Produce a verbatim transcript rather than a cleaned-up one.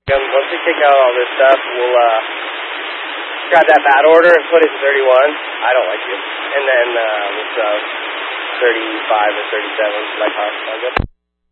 Um, once we take out all this stuff, we'll uh, grab that bat order and put it in thirty-one. I don't like it. And then uh, we'll throw thirty-five or thirty-seven, like how I